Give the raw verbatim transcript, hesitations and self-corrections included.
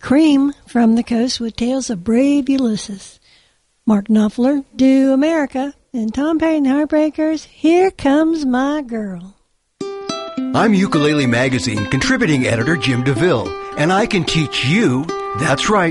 Cream from the Coast with Tales of Brave Ulysses. Mark Knopfler, Do America. And Tom Petty and the Heartbreakers, Here Comes My Girl. I'm Ukulele Magazine contributing editor Jim DeVille, and I can teach you, that's right,